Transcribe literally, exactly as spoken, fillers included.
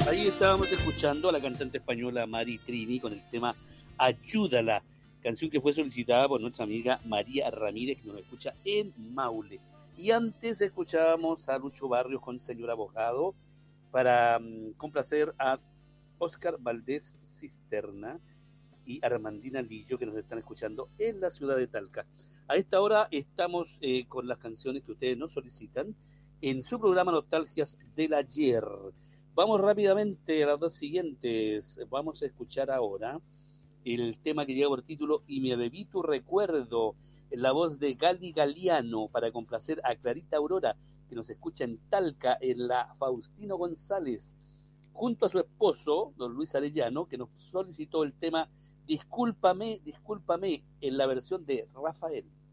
Ahí estábamos escuchando a la cantante española Mari Trini con el tema Ayúdala, canción que fue solicitada por nuestra amiga María Ramírez, que nos escucha en Maule. Y antes escuchábamos a Lucho Barrios con Señor Abogado para um, complacer a Óscar Valdés Cisterna y Armandina Lillo, que nos están escuchando en la ciudad de Talca. A esta hora estamos eh, con las canciones que ustedes nos solicitan en su programa Nostalgias del Ayer. Vamos rápidamente a las dos siguientes. Vamos a escuchar ahora el tema que lleva por título Y me bebí tu recuerdo, en la voz de Gali Galiano, para complacer a Clarita Aurora, que nos escucha en Talca, en la Faustino González, junto a su esposo, don Luis Arellano, que nos solicitó el tema Discúlpame, discúlpame, en la versión de Rafael.